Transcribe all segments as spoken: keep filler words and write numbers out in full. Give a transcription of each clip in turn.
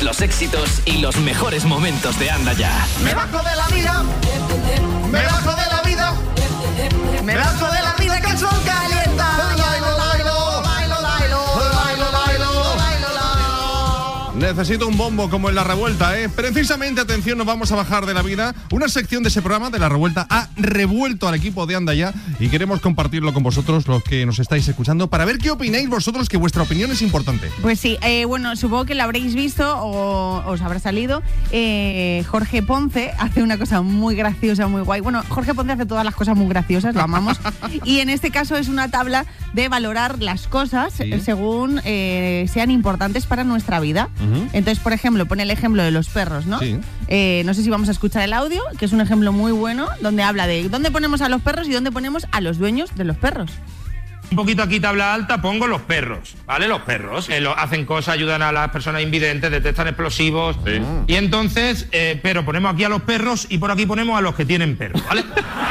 Todos los éxitos y los mejores momentos de Anda Ya. Me bajo de la vida, me bajo de la vida, me bajo de la vida que el sol calienta. Necesito un bombo como en La Revuelta, ¿eh? Precisamente, atención, nos vamos a bajar de la vida. Una sección de ese programa de La Revuelta ha revuelto al equipo de Anda Ya y queremos compartirlo con vosotros, los que nos estáis escuchando, para ver qué opináis vosotros, que vuestra opinión es importante. Pues sí, eh, bueno, supongo que lo habréis visto o os habrá salido. Eh, Jorge Ponce hace una cosa muy graciosa, muy guay. Bueno, Jorge Ponce hace todas las cosas muy graciosas, lo amamos. Y en este caso es una tabla de valorar las cosas, ¿sí?, según eh, sean importantes para nuestra vida. Uh-huh. Entonces, por ejemplo, pone el ejemplo de los perros, ¿no? Sí. Eh, no sé si vamos a escuchar el audio, que es un ejemplo muy bueno, donde habla de dónde ponemos a los perros y dónde ponemos a los dueños de los perros. Un poquito aquí tabla alta pongo los perros, ¿vale? Los perros eh, lo, hacen cosas, ayudan a las personas invidentes, detectan explosivos. Sí. Y entonces, eh, pero ponemos aquí a los perros y por aquí ponemos a los que tienen perros, ¿vale?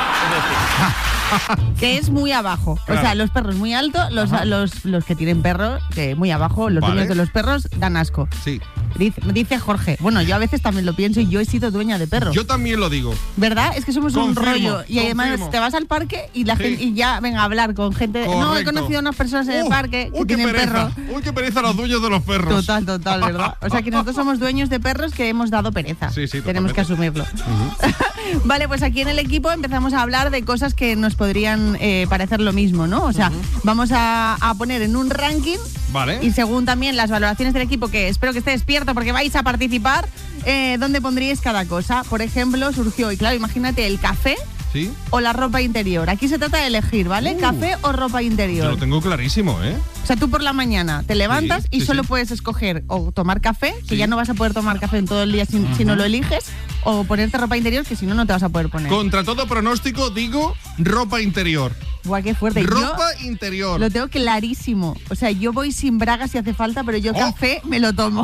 Que es muy abajo. Claro. O sea, los perros muy altos, los, los, los que tienen perros que muy abajo, los vale. dueños de los perros dan asco. Sí. Dice, dice Jorge. Bueno, yo a veces también lo pienso y yo he sido dueña de perros. Yo también lo digo. ¿Verdad? Es que somos confirmo, un rollo. Y además confirmo. te vas al parque y la sí. gente y ya venga a hablar con gente. De, no, he conocido a unas personas en uh, el parque que uy, tienen perros. Uy, qué pereza los dueños de los perros. Total, total, ¿verdad? O sea que nosotros somos dueños de perros que hemos dado pereza. Sí, sí, tenemos que asumirlo. Uh-huh. Vale, pues aquí en el equipo empezamos a hablar de cosas que nos podrían eh, parecer lo mismo, ¿no? O sea, uh-huh. vamos a, a poner en un ranking. Vale. Y según también las valoraciones del equipo, que espero que esté despierto porque vais a participar, eh, ¿dónde pondríais cada cosa? Por ejemplo, surgió, y claro, imagínate el café. ¿Sí? O la ropa interior. Aquí se trata de elegir, ¿vale? Uh, café o ropa interior. Yo lo tengo clarísimo, ¿eh? O sea, tú por la mañana te levantas sí, y sí, solo sí. puedes escoger o tomar café, que sí. ya no vas a poder tomar café en todo el día si, uh-huh. si no lo eliges, o ponerte ropa interior, que si no, no te vas a poder poner. Contra todo pronóstico, digo ropa interior. Guau, qué fuerte. Ropa yo interior. Lo tengo clarísimo. O sea, yo voy sin bragas si hace falta, pero yo oh. café me lo tomo.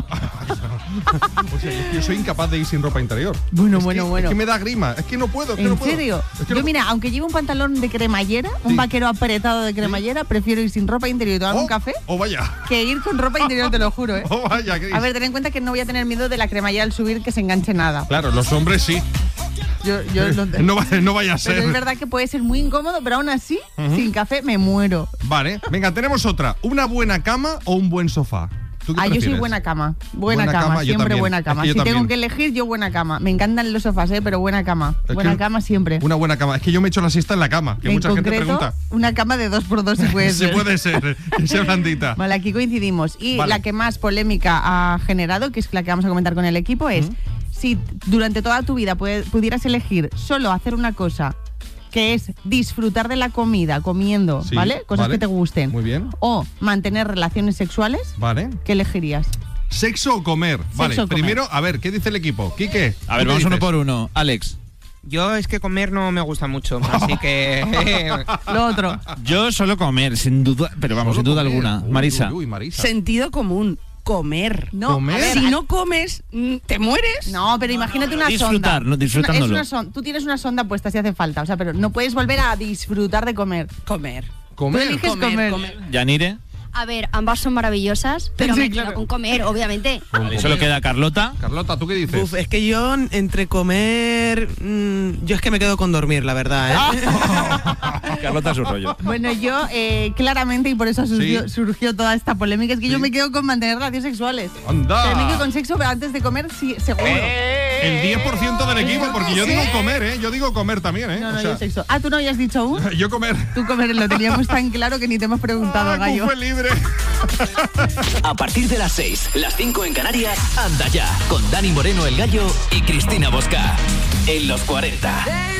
O sea, yo, yo soy incapaz de ir sin ropa interior. Bueno, es bueno, que, bueno. Es que me da grima. Es que no puedo. Es que ¿En no puedo. serio? Es que yo, no... mira, aunque lleve un pantalón de cremallera, sí. un vaquero apretado de cremallera, sí. prefiero ir sin ropa interior y tomar oh, un café oh, vaya. que ir con ropa interior, te lo juro, ¿eh? Oh, vaya, Cris. A ver, ten en cuenta que no voy a tener miedo de la cremallera al subir que se enganche nada. Claro, los hombres sí. Yo, yo no, no, va, no vaya a ser. Pero es verdad que puede ser muy incómodo, pero aún así, uh-huh. sin café me muero. Vale, venga, tenemos otra. ¿Una buena cama o un buen sofá? Ah, yo soy buena cama. Buena, buena cama, cama siempre buena cama. Es que si también. tengo que elegir, yo buena cama. Me encantan los sofás, ¿eh? Pero buena cama. Es buena cama siempre. Una buena cama. Es que yo me echo la siesta en la cama, que en mucha concreto, gente pregunta. Una cama de dos por dos se puede ser. Se puede ser, que sea blandita. Vale, aquí coincidimos. Y vale. la que más polémica ha generado, que es la que vamos a comentar con el equipo, es... Uh-huh. Si durante toda tu vida pudieras elegir solo hacer una cosa, que es disfrutar de la comida, comiendo, sí, ¿vale? Cosas vale. que te gusten. Muy bien. O mantener relaciones sexuales, vale. ¿qué elegirías? ¿Sexo o comer? Sexo vale, o comer. Primero, a ver, ¿qué dice el equipo? Quique. A ver, vamos dices? uno por uno. Alex. Yo es que comer no me gusta mucho, así que... Lo otro. Yo solo comer, sin duda, pero vamos, solo sin duda comer. alguna. Uy, Marisa. Uy, uy, Marisa. Sentido común. Comer. No, ¿Comer? Ver, si no comes, ¿te mueres? No, pero imagínate una disfrutar, sonda. No, disfrutándolo. Es una son, tú tienes una sonda puesta si hace falta, o sea, pero no puedes volver a disfrutar de comer. Comer. Comer. Tú eliges comer, comer. comer. Yanire. A ver, ambas son maravillosas, pero sí, me claro. quedo con comer, obviamente. Vale, solo queda Carlota. Carlota, ¿tú qué dices? Uf, es que yo entre comer... Mmm, yo es que me quedo con dormir, la verdad, ¿eh? Carlota es su rollo. Bueno, yo eh, claramente, y por eso surgió, ¿Sí? surgió toda esta polémica, es que ¿Sí? yo me quedo con mantener relaciones sexuales. ¡Anda! O sea, me quedo con sexo, pero antes de comer, sí, seguro. El diez por ciento del equipo, porque yo digo comer, ¿eh? Yo digo comer también, ¿eh? No, no, o sea, yo sexo. Ah, ¿tú no habías dicho aún? Yo comer. Tú comer, lo teníamos tan claro que ni te hemos preguntado, ah, gallo. fue libre. A partir de las seis, las cinco en Canarias, Anda Ya, con Dani Moreno el Gallo y Cristina Bosca. En los cuarenta.